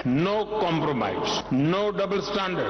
No compromise, no double standard.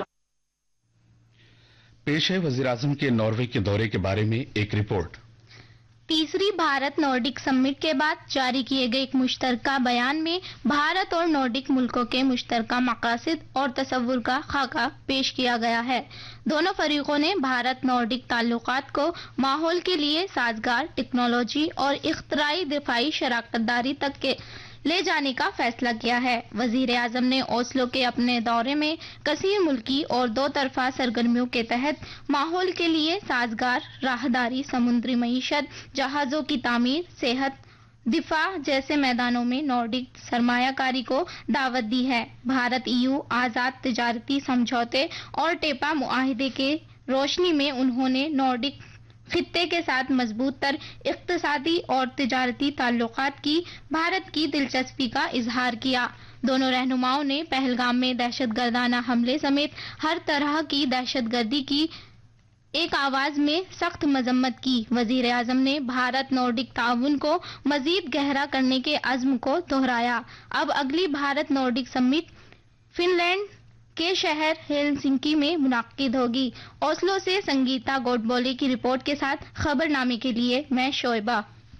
पेश है वजीर आजम के नॉर्वे के दौरे के बारे में एक रिपोर्ट। तीसरी भारत नॉर्डिक समिट के बाद जारी किए गए एक मुश्तरका बयान में भारत और नॉर्डिक मुल्कों के मुश्तरका मकासद और तस्वुर का खाका पेश किया गया है। दोनों फरीकों ने भारत नॉर्डिक ताल्लुकात को माहौल के लिए साजगार टेक्नोलॉजी और इख्तराई दिफाई शराकतदारी तक के ले जाने का फैसला किया है। वजीर आजम ने ओस्लो के अपने दौरे में कसीर मुल्की और दो तरफा सरगर्मियों के तहत माहौल के लिए साजगार राहदारी, समुद्री मईशत, जहाजों की तामीर, सेहत, दिफा जैसे मैदानों में नॉर्डिक सरमायाकारी को दावत दी है। भारत EU आजाद तिजारती समझौते और टेपा मुआहिदे के रोशनी में उन्होंने नॉर्डिक खित्ते के साथ मजबूत तर इक्तिसादी और तिजारती ताल्लुकात की भारत की दिलचस्पी का इजहार किया। दोनों रहनुमाओं ने पहलगाम में दहशतगर्दाना हमले समेत हर तरह की दहशतगर्दी की एक आवाज में सख्त मजम्मत की। वजीर आजम ने भारत नॉर्डिक ताउन को मजीद गहरा करने के अज़्म को दोहराया। अब अगली भारत नॉर्डिक समिट फिनलैंड के शहर हेलसिंकी में मुनाकिद होगी। ओस्लो से संगीता गोडबोले की रिपोर्ट के साथ खबरनामे के लिए मैं शोएबा।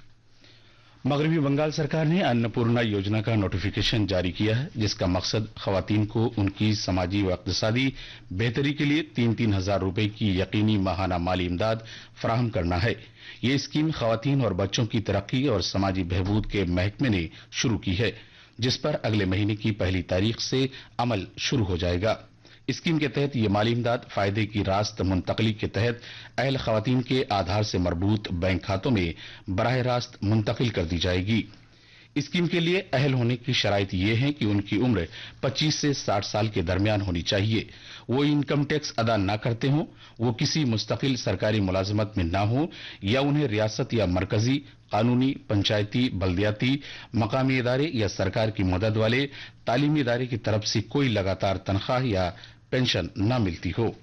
मगरबी बंगाल सरकार ने अन्नपूर्णा योजना का नोटिफिकेशन जारी किया है, जिसका मकसद खवातीन को उनकी समाजी व इक़्तिसादी बेहतरी के लिए 3-3 हजार रुपए की यकीनी माहाना माली इमदाद फराहम करना है। ये स्कीम खवातीन और बच्चों की तरक्की और समाजी बहबूद के महकमे ने शुरू की है, जिस पर अगले महीने की 1 तारीख से अमल शुरू हो जाएगा। स्कीम के तहत ये माली इमदाद फायदे की रास्त मुंतकली के तहत अहल खवातीन के आधार से मरबूत बैंक खातों में बराह रास्त मुंतकिल कर दी जाएगी। स्कीम के लिए अहल होने की शराइत ये है कि उनकी उम्र 25 से 60 साल के दरमियान होनी चाहिए, वो इनकम टैक्स अदा न करते हों, वो किसी मुस्तकिल सरकारी मुलाजमत में न हो या उन्हें रियासत या मरकजी, कानूनी, पंचायती, बल्दियाती, मकामी इदारे या सरकार की मदद वाले तालीमी इदारे की तरफ से कोई लगातार तनख्वाह या पेंशन न मिलती हो।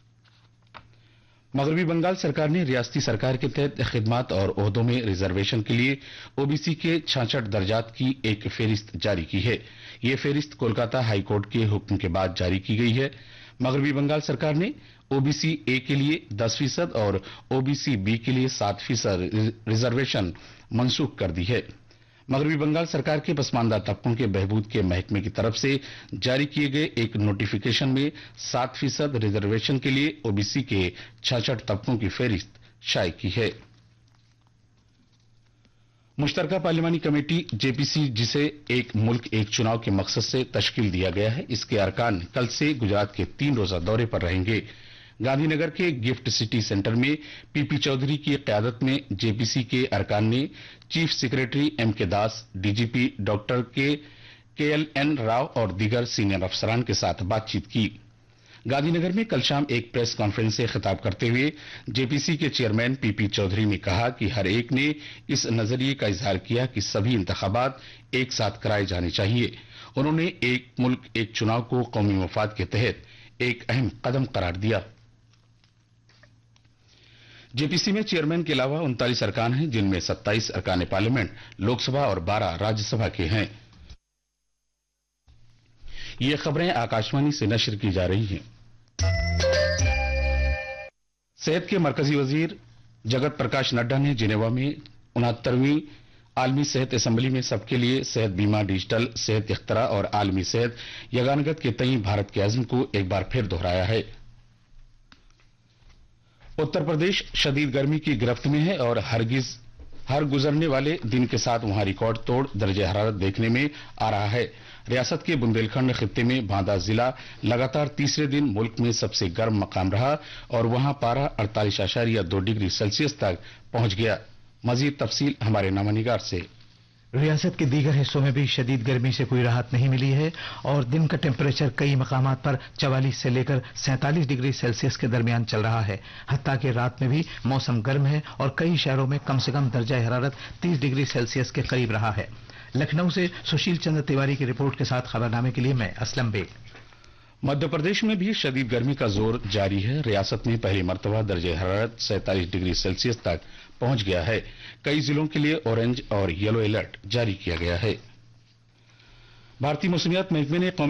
मगरबी बंगाल सरकार ने रियासती सरकार के तहत खिदमात और ओहदों में रिजर्वेशन के लिए ओबीसी के 66 दर्जात की एक फेरिस्त जारी की है। ये फेरिस्त कोलकाता हाई कोर्ट के हुक्म के बाद जारी की गई है। मगरबी बंगाल सरकार ने ओबीसी ए के लिए 10% और ओबीसी बी के लिए 7% रिजर्वेशन मंसूख कर दी है। मगरबी बंगाल सरकार के पसमानदा तबकों के बहबूद के महकमे की तरफ से जारी किए गए एक नोटिफिकेशन में 7% रिजर्वेशन के लिए ओबीसी के 66 तबकों की फेरिस्त शाये की है। मुश्तरका पार्लिमानी कमेटी जेपीसी, जिसे एक मुल्क एक चुनाव के मकसद से तश्कील दिया गया है, इसके अरकान कल से गुजरात के 3 रोजा दौरे पर रहेंगे। गांधीनगर के गिफ्ट सिटी सेंटर में पीपी चौधरी की क़यादत में जेपीसी के अरकान ने चीफ सेक्रेटरी एमके दास, डीजीपी डॉक्टर केएलएन राव और दीगर सीनियर अफसरान के साथ बातचीत की। गांधीनगर में कल शाम एक प्रेस कॉन्फ्रेंस से खिताब करते हुए जेपीसी के चेयरमैन पीपी चौधरी ने कहा कि हर एक ने इस नजरिए का इजहार किया कि सभी इंतखाबात एक साथ कराए जाने चाहिए। उन्होंने एक मुल्क एक चुनाव को कौमी मफाद के तहत एक अहम कदम करार दिया। जेपीसी में चेयरमैन के अलावा 39 अरकान हैं, जिनमें 27 अरकान पार्लियामेंट, लोकसभा और 12 राज्यसभा के हैं। ये खबरें आकाशवाणी से नश्र की जा रही हैं। सेहत के मरकजी वजीर जगत प्रकाश नड्डा ने जिनेवा में 69वीं आलमी सेहत असेंबली में सबके लिए सेहत बीमा, डिजिटल सेहत इख्तरा और आलमी सेहत यगानगत के तई भारत के अज़्म को एक बार फिर दोहराया है। उत्तर प्रदेश शदीद गर्मी की गिरफ्त में है और हर गुजरने वाले दिन के साथ वहां रिकॉर्ड तोड़ दर्जे हरारत देखने में आ रहा है। रियासत के बुंदेलखंड खित्ते में बांदा जिला लगातार तीसरे दिन मुल्क में सबसे गर्म मकाम रहा और वहां पारा 48.2 डिग्री सेल्सियस तक पहुंच गया। मजीद तफसील हमारे नामानिगार से। रियासत के दीगर हिस्सों में भी शदीद गर्मी से कोई राहत नहीं मिली है और दिन का टेम्परेचर कई मकामात पर 44 से लेकर 47 डिग्री सेल्सियस के दरमियान चल रहा है। हत्ता कि रात में भी मौसम गर्म है और कई शहरों में कम से कम दर्जा हरारत 30 डिग्री सेल्सियस के करीब रहा है। लखनऊ से सुशील चंद्र तिवारी की रिपोर्ट के साथ खबरनामे के लिए मैं असलम बेग। मध्य प्रदेश में भी शदीद गर्मी का जोर जारी है। रियासत में पहली मर्तबा दर्जे हरारत 47 डिग्री सेल्सियस तक पहुंच गया है। कई जिलों के लिए ऑरेंज और येलो अलर्ट जारी किया गया है। भारतीय मौसमियात महकमे ने